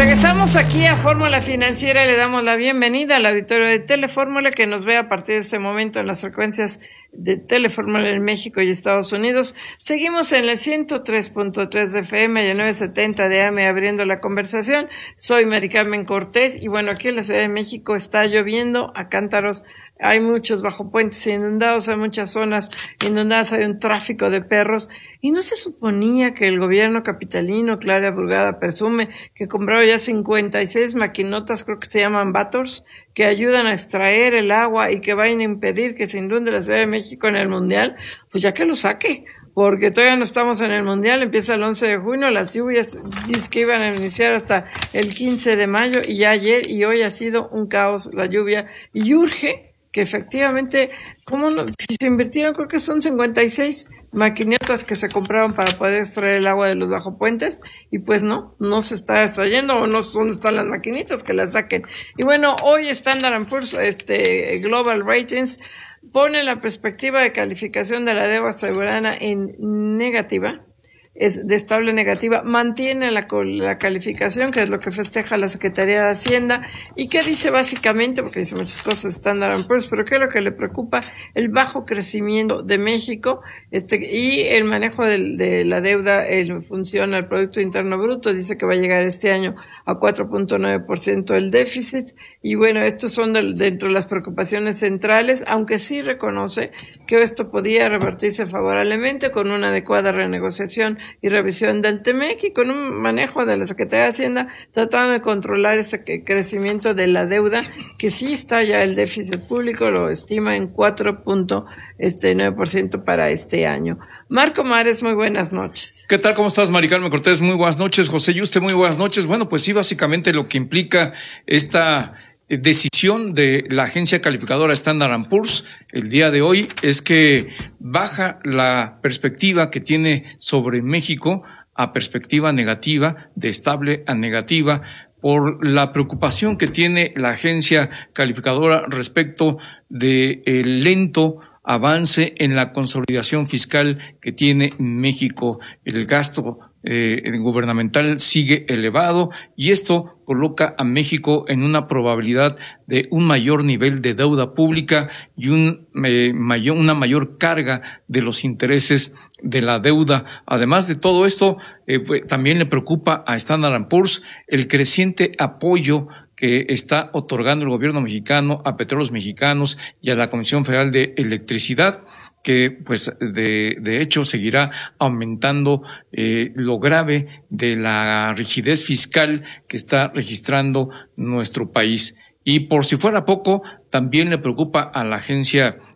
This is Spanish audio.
Regresamos aquí a Fórmula Financiera y le damos la bienvenida al auditorio de Telefórmula que nos ve a partir de este momento en las frecuencias de Telefórmula en México y Estados Unidos. Seguimos en el 103.3 de FM y el 970 de AM abriendo la conversación. Soy Mari Carmen Cortés y bueno, aquí en la Ciudad de México está lloviendo a cántaros. Hay muchos bajopuentes inundados, hay muchas zonas inundadas, hay un tráfico de perros. Y no se suponía que el gobierno capitalino, Clara Burgada, presume que compró ya 56 maquinotas, creo que se llaman Vators, que ayudan a extraer el agua y que vayan a impedir que se inunde la Ciudad de México en el Mundial. Pues ya que lo saque, porque todavía no estamos en el Mundial, empieza el 11 de junio, las lluvias dice que iban a iniciar hasta el 15 de mayo y ya ayer y hoy ha sido un caos la lluvia y urge que efectivamente, si se invirtieron, creo que son 56 maquinetas que se compraron para poder extraer el agua de los bajopuentes y pues no se está extrayendo o no, ¿dónde están las maquinitas que las saquen? Y bueno, hoy Standard & Poor's, Global Ratings, pone la perspectiva de calificación de la deuda soberana en negativa, es de estable negativa, mantiene la calificación, que es lo que festeja la Secretaría de Hacienda, y que dice básicamente, porque dice muchas cosas Standard & Poor's, pero que es lo que le preocupa, el bajo crecimiento de México, y el manejo de la deuda en función al Producto Interno Bruto, dice que va a llegar este año a 4.9% el déficit, y bueno, estos son dentro de las preocupaciones centrales, aunque sí reconoce que esto podía revertirse favorablemente con una adecuada renegociación y revisión del TEMEC y con un manejo de la Secretaría de Hacienda tratando de controlar este crecimiento de la deuda, que sí está ya el déficit público, lo estima en 4.9% para este año. Marco Mares, muy buenas noches. ¿Qué tal? ¿Cómo estás, Mari Carmen Cortés? Muy buenas noches. José Yuste, muy buenas noches. Bueno, pues sí, básicamente lo que implica esta decisión de la agencia calificadora Standard & Poor's el día de hoy es que baja la perspectiva que tiene sobre México a perspectiva negativa, de estable a negativa, por la preocupación que tiene la agencia calificadora respecto de el lento avance en la consolidación fiscal que tiene México. El gasto gubernamental sigue elevado y esto coloca a México en una probabilidad de un mayor nivel de deuda pública y una mayor carga de los intereses de la deuda. Además de todo esto, también le preocupa a Standard & Poor's el creciente apoyo que está otorgando el gobierno mexicano a Petróleos Mexicanos y a la Comisión Federal de Electricidad, que pues de hecho seguirá aumentando lo grave de la rigidez fiscal que está registrando nuestro país. Y por si fuera poco, también le preocupa a la agencia